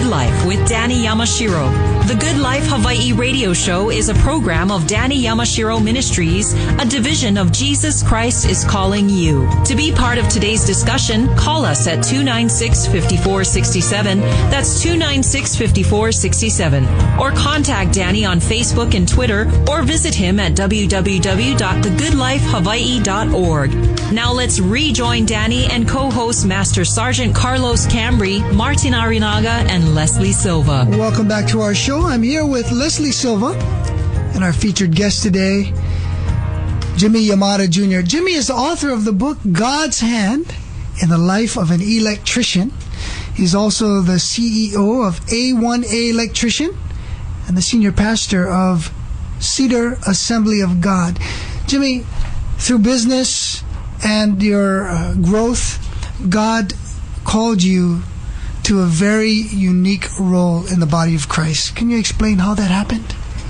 Good Life with Danny Yamashiro. The Good Life Hawaii radio show is a program of Danny Yamashiro Ministries, a division of Jesus Christ is Calling You. To be part of today's discussion, call us at 296-5467. That's 296-5467. Or contact Danny on Facebook and Twitter, or visit him at www.thegoodlifehawaii.org. Now let's rejoin Danny and co-host Master Sergeant Carlos Cambry, Martin Arinaga, and Leslie Silva. Welcome back to our show. I'm here with Leslie Silva and our featured guest today, Jimmy Yamada Jr. Jimmy is the author of the book God's Hand in the Life of an Electrician. He's also the CEO of A1A Electrician and the senior pastor of Cedar Assembly of God. Jimmy, through business and your growth, God called you to a very unique role in the body of Christ. Can you explain how that happened?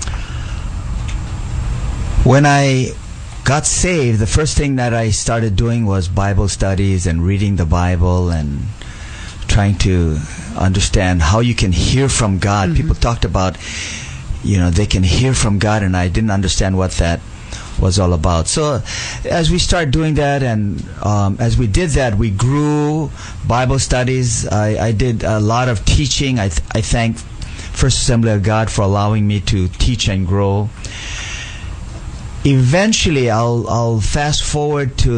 When I got saved, the first thing that I started doing was Bible studies and reading the Bible and trying to understand how you can hear from God. Mm-hmm. People talked about, they can hear from God, and I didn't understand what that was all about. So as we started doing that, and as we did that, we grew Bible studies. I did a lot of teaching. I thank First Assembly of God for allowing me to teach and grow. Eventually, I'll fast forward to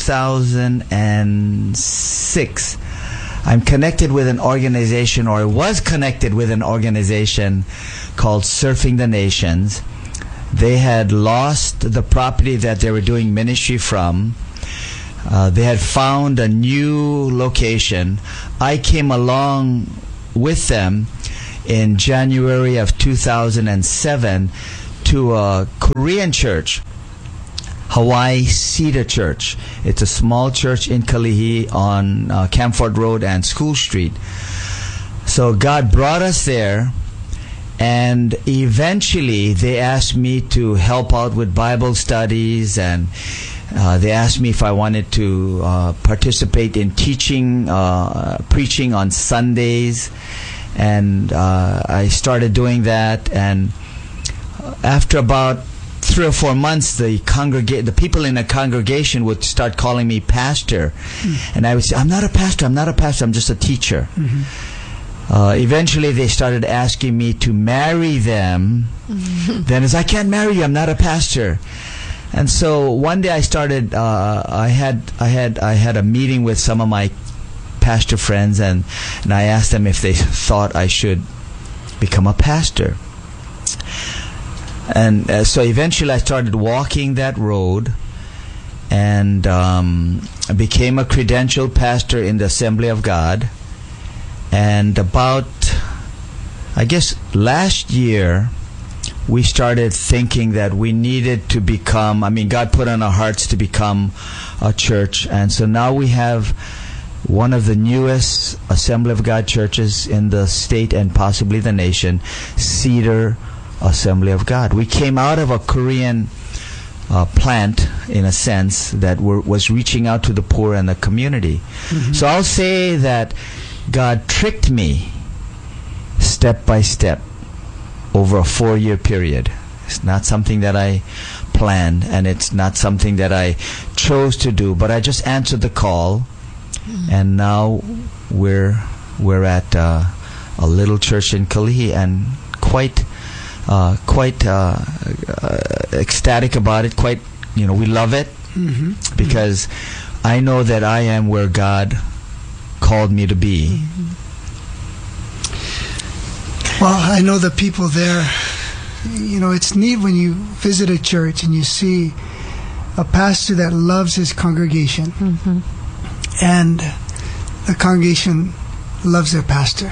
2006. I'm connected with an organization, or was connected with an organization called Surfing the Nations. They had lost the property that they were doing ministry from. They had found a new location. I came along with them in January of 2007 to a Korean church, Hawaii Cedar Church. It's a small church in Kalihi on Camford Road and School Street. So God brought us there. And eventually, they asked me to help out with Bible studies, and they asked me if I wanted to participate in teaching, preaching on Sundays, and I started doing that. And after about 3 or 4 months, the people in the congregation would start calling me pastor, and I would say, "I'm not a pastor. I'm just a teacher." Mm-hmm. Eventually, they started asking me to marry them. Then, as I can't marry you, I'm not a pastor. And so one day, I started. I had a meeting with some of my pastor friends, and I asked them if they thought I should become a pastor. And so eventually, I started walking that road, and I became a credentialed pastor in the Assembly of God. And about, I guess, last year, we started thinking that we needed to become, God put on our hearts to become a church. And so now we have one of the newest Assembly of God churches in the state and possibly the nation, Cedar Assembly of God. We came out of a Korean plant, in a sense, that was reaching out to the poor and the community. Mm-hmm. So I'll say that God tricked me step by step over a 4-year period. It's not something that I planned, and it's not something that I chose to do, but I just answered the call, and now we're at a little church in Kalihi, and quite ecstatic about it. We love it, because I know that I am where God called me to be. Well, I know the people there. It's neat when you visit a church and you see a pastor that loves his congregation, and the congregation loves their pastor.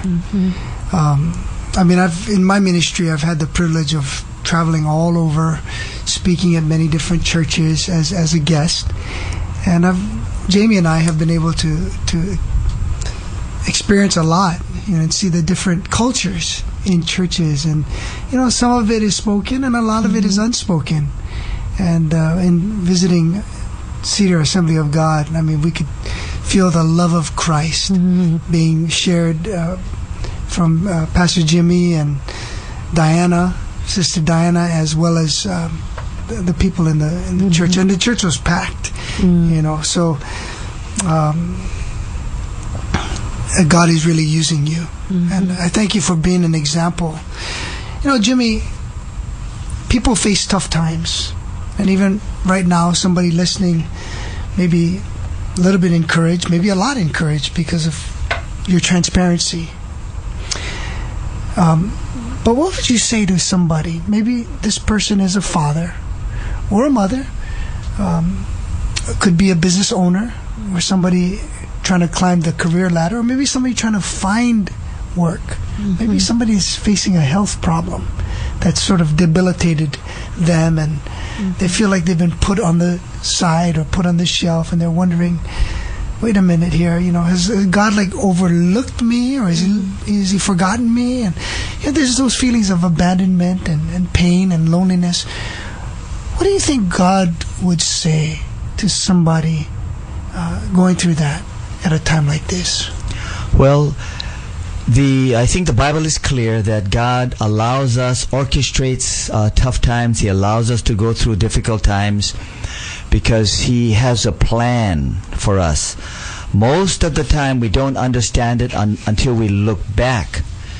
In my ministry, I've had the privilege of traveling all over, speaking at many different churches as a guest, and Jamie and I have been able to experience a lot, and see the different cultures in churches, and some of it is spoken and a lot of it is unspoken. And in visiting Cedar Assembly of God, we could feel the love of Christ being shared from Pastor Jimmy and Diana, Sister Diana, as well as the people in the church. And the church was packed, so God is really using you. And I thank you for being an example. Jimmy, people face tough times. And even right now, somebody listening maybe a little bit encouraged, maybe a lot encouraged because of your transparency. But what would you say to somebody? Maybe this person is a father or a mother, could be a business owner or somebody trying to climb the career ladder, or maybe somebody trying to find work. Maybe somebody is facing a health problem that's sort of debilitated them, and they feel like they've been put on the side or put on the shelf, and they're wondering, wait a minute here, has God overlooked me, or has he forgotten me? And there's those feelings of abandonment and pain and loneliness. What do you think God would say to somebody going through that at a time like this? Well, I think the Bible is clear that God allows us, orchestrates tough times. He allows us to go through difficult times because He has a plan for us. Most of the time we don't understand it until we look back.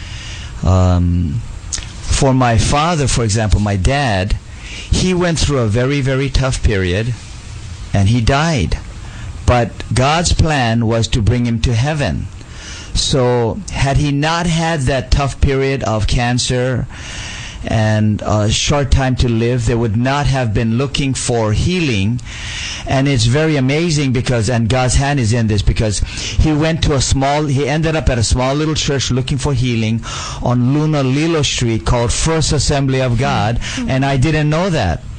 For my father, for example, my dad, he went through a very, very tough period and he died. But God's plan was to bring him to heaven. So had he not had that tough period of cancer and a short time to live, they would not have been looking for healing. And it's very amazing because, and God's hand is in this, because he ended up at a small little church looking for healing on Luna Lilo Street called First Assembly of God, and I didn't know that.